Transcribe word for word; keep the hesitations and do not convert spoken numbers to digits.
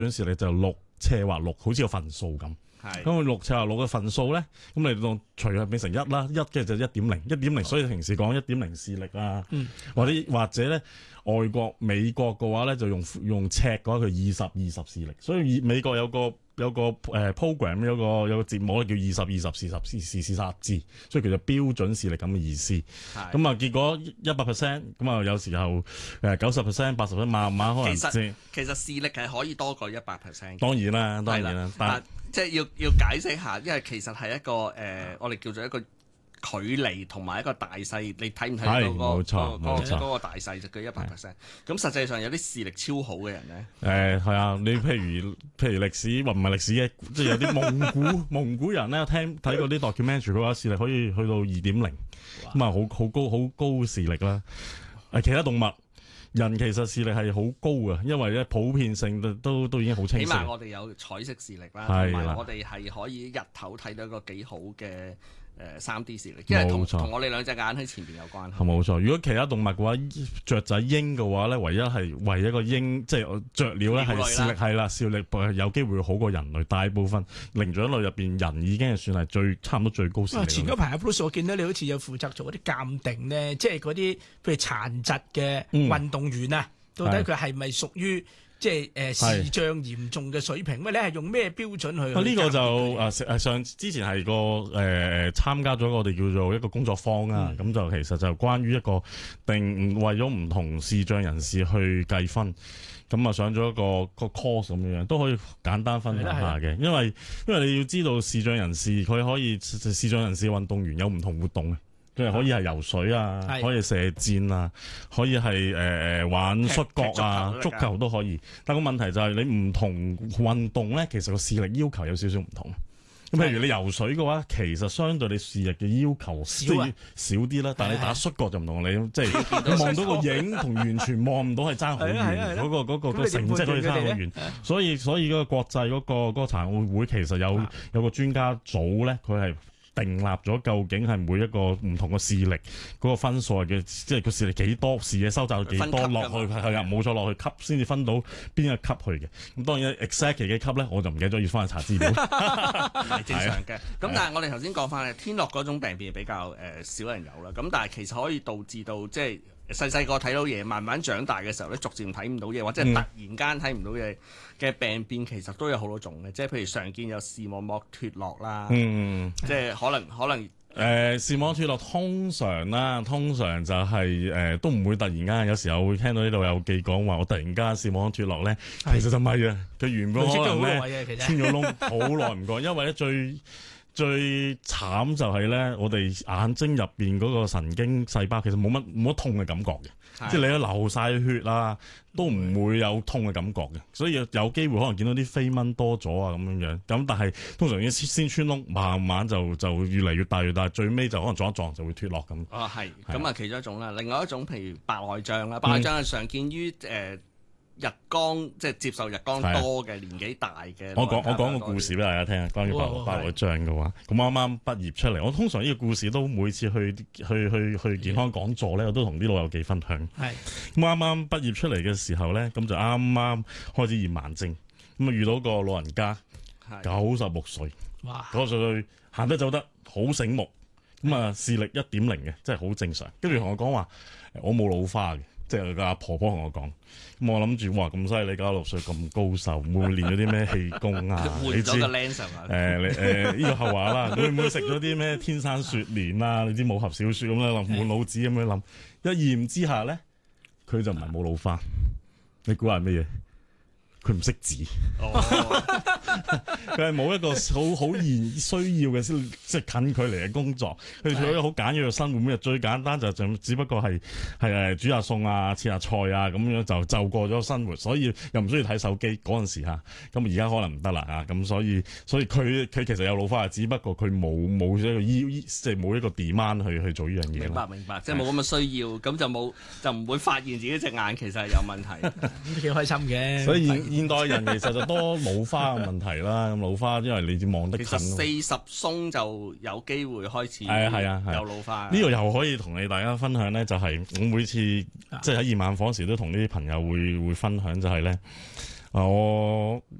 準視力就六斜或六，好似個分數咁。咁佢六斜或六嘅分數咧，咁你當除係變成一啦，一嘅就一點零，一點零，所以平時講一點零視力啊，嗯、或者或者咧外國美國嘅話咧就用用尺嘅話佢二十二十視力，所以美國有個有個誒、呃、program 有個有個節目咧叫二十二十視十視視視察字，所以叫做標準視力咁嘅意思。咁啊結果一百 percent， 咁啊有時候誒九十 percent、八十 percent 慢慢可能其實其實視力係可以多過一百 percent。 當然啦，當然啦，但即係要要解釋下，因為其實係一個誒、呃，我哋叫做一個距離同埋一個大細，你睇唔睇到嗰、那個嗰、那個那個大細就叫一百 percent。咁實際上有啲視力超好嘅人咧， 誒係、呃、啊，你譬如譬如歷史或唔係歷史嘅，即係有啲蒙古蒙古人咧，聽睇過啲 documentary 嘅話，視力可以去到二點零，咁啊好好高好高視力啦。誒其他動物。人其實視力係好高嘅，因為咧普遍性都都都已經好清晰。 起碼我哋有彩色視力啦，同埋我哋係可以日頭睇到一個幾好嘅誒三 D 視力，因為同同我哋兩隻眼喺前邊有關係。 冇錯，如果其他動物嘅話，雀仔鷹嘅話咧，唯一係唯一一個鷹，即係雀鳥咧係視力係啦，視力有機會好過人類。大部分靈長類入邊，人已經係算係最差唔多最高視力。 前嗰排阿 Bruce 我見到你好似有負責做嗰啲鑑定咧，即係嗰啲譬如殘疾嘅運動員啊，嗯、到底佢係咪屬於？即係誒視障嚴重嘅水平，喂，你係用咩標準去？呢、 啊呢個就誒誒上之前係個誒、呃、參加咗我哋叫做一個工作坊啊，咁、嗯、就其實就關於一個定為咗唔同視障人士去計分，咁啊上咗一個一個 course 咁樣樣，都可以簡單分享下嘅，因為因為你要知道視障人士佢可以視障人士運動員有唔同活動嘅。佢係可以係游水啊，可以射箭啊，可以係誒誒玩摔角啊，足球都可以。但個問題就係你唔同運動咧，其實個視力要求有少少唔同。咁譬如你游水嘅話，其實相對你視力嘅要求少少啲啦。但係你打摔角就唔同，你即係你望到個影同完全望唔到係爭好遠，嗰個嗰個個成績可以爭好遠。所以所以嗰個國際嗰個嗰個殘奧會其實有有個專家組咧，佢係定立咗究竟係每一個唔同嘅視力嗰個分數嘅，即係個視力幾多，視野收窄幾多落去係啊，冇錯落去級先至分到邊一級去嘅。咁當然 exact 嘅級咧，我就唔記得咗要翻去查資料。 係正常嘅。咁但係我哋頭先講翻咧，天樂嗰種病變比較誒、呃、少人有啦。咁但係其實可以導致到即係細細個睇到嘢，慢慢長大嘅時候咧，逐漸睇唔到嘢，或者係突然間睇唔到嘢嘅病變，其實都有好多種嘅。即係譬如常見有視網膜脫落啦，嗯、即係可能可能。 誒、呃、視網脫落通常啦，通常就係、是、誒、呃、都唔會突然間，有時候會聽到呢度有記講話，我突然間視網脫落咧，其實就唔係啊，佢原本可能咧穿咗窿，好耐唔覺，因為咧最最慘就係咧，我哋眼睛入邊嗰個神經細胞其實冇乜冇乜痛嘅感覺嘅，即係你都流晒血啊，都唔會有痛嘅感覺嘅，所以有機會可能見到啲飛蚊多咗啊咁樣樣。咁但係通常先先穿窿，慢慢就就越嚟越大越大，最尾就可能撞一撞就會脫落咁。 哦，係，咁啊其中一種啦，另外一種譬如白內障啦，白內障係常見於誒。呃日光即係接受日光多嘅年紀大嘅。 我講我講個故事俾大家聽啊，關於白白內障嘅話，咁啱啱畢業出嚟，我通常呢個故事都每次去去去去健康講座咧，我都同啲老友記分享。係咁啱啱畢業出嚟嘅時候咧，咁就啱啱開始驗盲症，咁啊遇到個老人家，九十六歲，哇，九十六歲行得走得好醒目，咁啊視力一點零嘅，即係好正常。跟住同我講話，我冇老花嘅。即係個阿婆婆同我講，咁我諗住哇咁犀利，九十六歲咁高壽，會唔會練咗啲咩氣功啊？ 換咗個 lens 啊？ 誒你誒呢個後話啦，會唔會食咗啲咩天生雪蓮啊？你啲武俠小説咁樣諗，滿腦子咁樣諗，一驗之下咧，佢就唔係冇老花，你估係咩嘢？佢唔識字，佢係冇一個好好現需要嘅即係近距離嘅工作。佢做一個好簡約嘅生活，每日最簡單就就只不過係係誒煮下餸啊、切下菜啊咁樣就就過咗生活。所以又唔需要睇手機嗰陣時嚇。咁而家可能唔得啦嚇。咁所以所以佢佢其實有老花，只不過佢冇冇一個醫即係冇一個 demand 去去做呢樣嘢。 明白明白，即係冇咁嘅需要，咁就冇就唔會發現自己隻眼其實係有問題。 咁都幾開心嘅。 所以現代人其實就多老花嘅問題啦，咁老花因為你望得近， 其實四十鬆就有機會開始係啊係啊係有老花。 呢個又可以同你大家分享咧，就係我每次即係喺驗眼房時都同啲朋友會會分享，就係咧啊，我